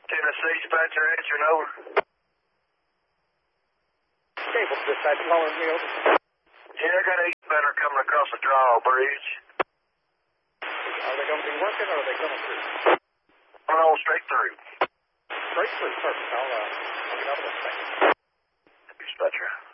Tennessee dispatcher answering over. Cable dispatch, lowering me over. Yeah, I got a better coming across the drawbridge. Are they going to be working or are they coming through? No, straight through. Straight through, perfect. I'll get out of this thing. Dispatcher.